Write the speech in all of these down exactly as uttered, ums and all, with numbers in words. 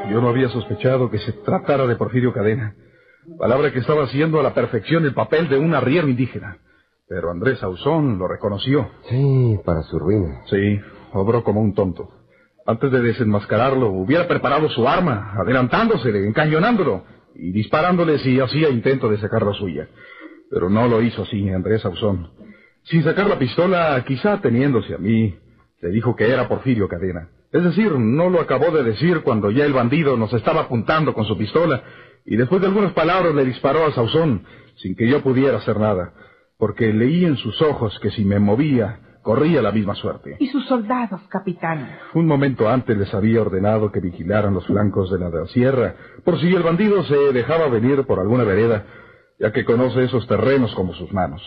Yo no había sospechado que se tratara de Porfirio Cadena, palabra que estaba haciendo a la perfección el papel de un arriero indígena. Pero Andrés Ausón lo reconoció. Sí, para su ruina. Sí, obró como un tonto. Antes de desenmascararlo, hubiera preparado su arma, adelantándosele, encañonándolo y disparándole si hacía intento de sacar la suya. Pero no lo hizo así, Andrés Ausón. Sin sacar la pistola, quizá ateniéndose a mí, le dijo que era Porfirio Cadena. Es decir, no lo acabó de decir cuando ya el bandido nos estaba apuntando con su pistola, y después de algunas palabras le disparó a Sauzón, sin que yo pudiera hacer nada, porque leí en sus ojos que si me movía, corría la misma suerte. ¿Y sus soldados, capitán? Un momento antes les había ordenado que vigilaran los flancos de la, de la sierra, por si el bandido se dejaba venir por alguna vereda, ya que conoce esos terrenos como sus manos.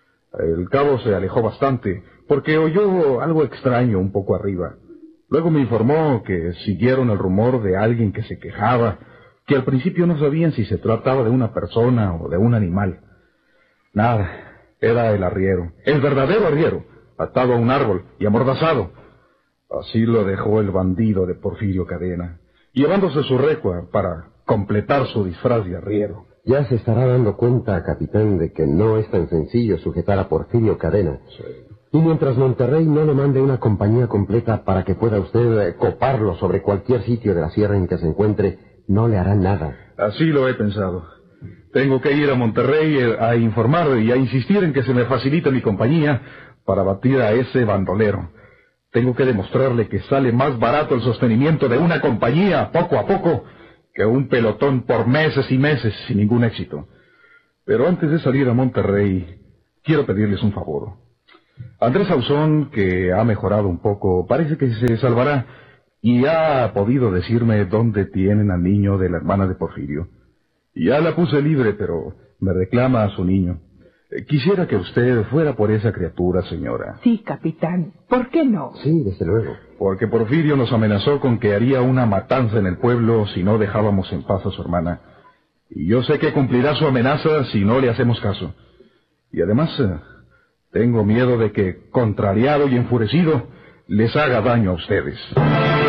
El cabo se alejó bastante, porque oyó algo extraño un poco arriba. Luego me informó que siguieron el rumor de alguien que se quejaba, que al principio no sabían si se trataba de una persona o de un animal. Nada, era el arriero, el verdadero arriero, atado a un árbol y amordazado. Así lo dejó el bandido de Porfirio Cadena, llevándose su recua para completar su disfraz de arriero. Ya se estará dando cuenta, capitán, de que no es tan sencillo sujetar a Porfirio Cadena. Sí. Y mientras Monterrey no le mande una compañía completa para que pueda usted coparlo sobre cualquier sitio de la sierra en que se encuentre, no le hará nada. Así lo he pensado. Tengo que ir a Monterrey a informar y a insistir en que se me facilite mi compañía para batir a ese bandolero. Tengo que demostrarle que sale más barato el sostenimiento de una compañía, poco a poco, que un pelotón por meses y meses sin ningún éxito. Pero antes de salir a Monterrey, quiero pedirles un favor. Andrés Ausón, que ha mejorado un poco, parece que se salvará y ha podido decirme dónde tienen al niño de la hermana de Porfirio. Ya la puse libre, pero me reclama a su niño. Quisiera que usted fuera por esa criatura, señora. Sí, capitán. ¿Por qué no? Sí, desde luego. Porque Porfirio nos amenazó con que haría una matanza en el pueblo si no dejábamos en paz a su hermana. Y yo sé que cumplirá su amenaza si no le hacemos caso. Y además, tengo miedo de que, contrariado y enfurecido, les haga daño a ustedes.